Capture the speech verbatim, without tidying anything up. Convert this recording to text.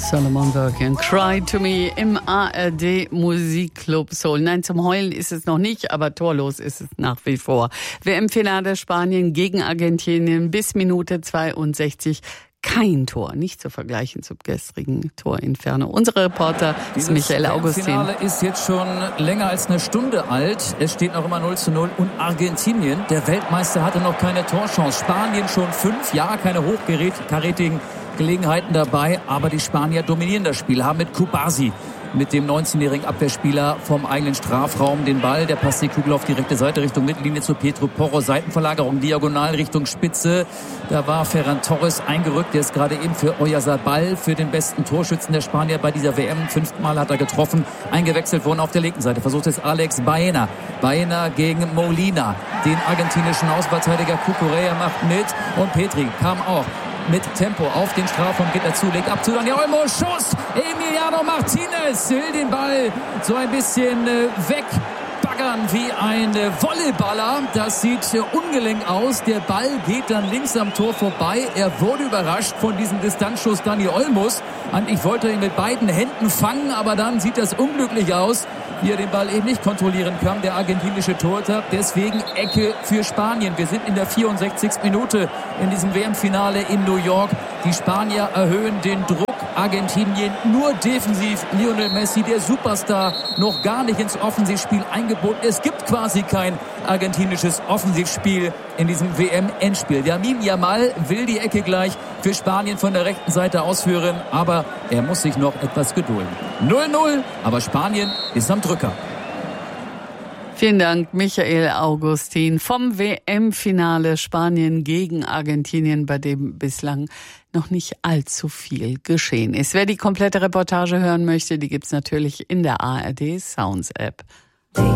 Solomon Burke, Cry to Me im A R D Musikclub Soul. Nein, zum Heulen ist es noch nicht, aber torlos ist es nach wie vor. W M-Finale Spanien gegen Argentinien bis Minute zweiundsechzig. Kein Tor, nicht zu vergleichen zum gestrigen Torinferno. Unser Reporter ist Michael Augustin. Das Finale ist jetzt schon länger als eine Stunde alt. Es steht noch immer null zu null. Und Argentinien, der Weltmeister, hatte noch keine Torchance. Spanien schon fünf, ja, keine hochkarätigen Gelegenheiten dabei. Aber die Spanier dominieren das Spiel, haben mit Kubasi, mit dem neunzehnjährigen Abwehrspieler vom eigenen Strafraum den Ball. Der passt die Kugel auf die rechte Seite Richtung Mittellinie zu Pedro Porro. Seitenverlagerung, diagonal Richtung Spitze. Da war Ferran Torres eingerückt. Der ist gerade eben für Oyarzabal, für den besten Torschützen der Spanier bei dieser W M. Fünfmal hat er getroffen. Eingewechselt worden auf der linken Seite. Versucht es Alex Baena. Baena gegen Molina. Den argentinischen Außenverteidiger Cucurella macht mit. Und Petri kam auch mit Tempo auf den Strafraum, geht dazu, legt ab zu Dani Olmo, Schuss, Emiliano Martinez will den Ball so ein bisschen äh, wegbaggern wie ein äh, Volleyballer. Das sieht äh, ungelenk aus, der Ball geht dann links am Tor vorbei. Er wurde überrascht von diesem Distanzschuss Dani Olmos. Und ich wollte ihn mit beiden Händen fangen, aber dann sieht das unglücklich aus, wie er den Ball eben nicht kontrollieren kann, der argentinische Torhüter. Deswegen Ecke für Spanien. Wir sind in der vierundsechzigsten Minute in diesem W M-Finale in New York. Die Spanier erhöhen den Druck. Argentinien nur defensiv. Lionel Messi, der Superstar, noch gar nicht ins Offensivspiel eingebunden. Es gibt quasi kein argentinisches Offensivspiel in diesem W M-Endspiel. Lamine Yamal will die Ecke gleich für Spanien von der rechten Seite ausführen, aber er muss sich noch etwas gedulden. null null, aber Spanien ist am Drücker. Vielen Dank, Michael Augustin vom W M-Finale Spanien gegen Argentinien, bei dem bislang noch nicht allzu viel geschehen ist. Wer die komplette Reportage hören möchte, die gibt's natürlich in der A R D Sounds App.